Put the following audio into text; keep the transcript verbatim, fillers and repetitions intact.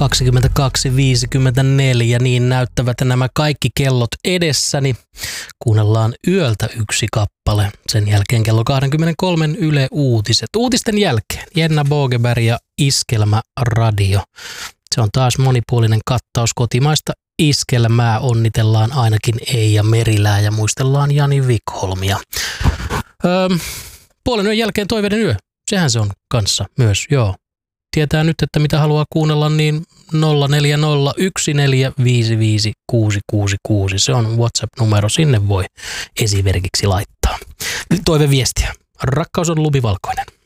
kaksikymmentäkaksi viisikymmentäneljä, niin näyttävät nämä kaikki kellot edessäni. Kuunnellaan Yöltä yksi kappale. Sen jälkeen kello kaksikymmentäkolme Yle Uutiset. Uutisten jälkeen Jenna Bogeberg ja Iskelmä Radio. Se on taas monipuolinen kattaus kotimaista iskelmää. Onnitellaan ainakin Eija Merilää ja muistellaan Jani Vikholmia. Öö, puolen yön jälkeen Toiveiden yö. Sehän se on kanssa myös, joo. Tietää nyt, että mitä haluaa kuunnella, niin nolla neljä nolla yksi neljä viisi viisi kuusi kuusi kuusi. Se on WhatsApp-numero, sinne voi esimerkiksi laittaa toiveviestiä. Rakkaus on lumivalkoinen.